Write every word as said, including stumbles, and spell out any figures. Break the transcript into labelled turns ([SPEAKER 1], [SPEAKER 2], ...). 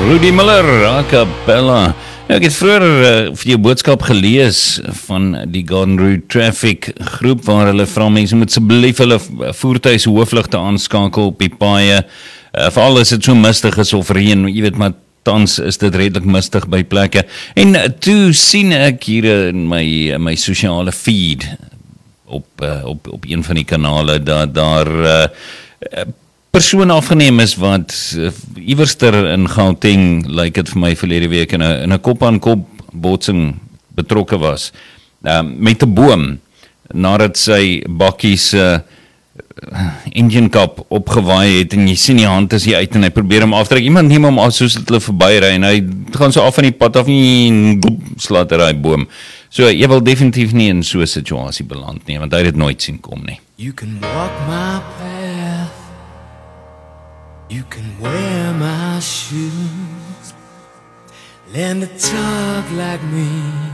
[SPEAKER 1] Rudy Miller, a cappella. Ja, ek het vroeger uh, vir jou boodskap gelees van die Garden Route Traffic groep waar hulle vra mense moet asseblief hulle voertuie hoofligte aanskakel op die paaie. Uh, Veral as dit so mistig is of reën, jy weet maar tans is dit redelik mistig by plekke. En uh, toe sien ek hier in my my sosiale feed op uh, op op een van die kanale dat daar uh, persoon afgeneem is wat uh, iewerster in Gauteng, lyk dit vir my verlede week, in 'n in 'n kop-aan-kop botsing betrokke was, uh, met 'n boom, nadat sy bakkie se uh, engine cap opgewaai het, en jy sien die hand is hier uit, en hy probeer hom aftrek, iemand neem hom af soos dit hulle verby ry, en hy gaan so af van die pad af, en slaat hy die boom. So, jy wil definitief nie in so 'n situasie beland nie, want hy het dit nooit sien kom nie.
[SPEAKER 2] You can walk my path, you can wear my shoes, learn to talk like me,